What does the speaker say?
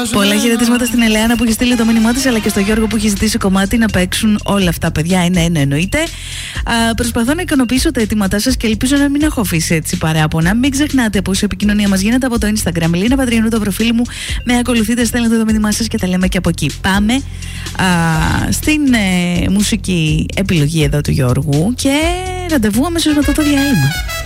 Πολλά χαιρετίσματα στην Ελεάνα που έχει στείλει το μήνυμά της, αλλά και στο Γιώργο που έχει ζητήσει κομμάτι να παίξουν όλα αυτά, παιδιά. Είναι εννοείται. Προσπαθώ να ικανοποιήσω τα αιτήματά σας και ελπίζω να μην έχω αφήσει έτσι παράπονα. Μην ξεχνάτε πως η επικοινωνία μας γίνεται από το Instagram. Λίνα Πατριανού, το προφίλ μου. Με ακολουθείτε, στέλνετε το μήνυμά σας και τα λέμε και από εκεί. Πάμε στην μουσική επιλογή εδώ του Γιώργου και ραντεβού αμέσως μετά το διάλειμμα.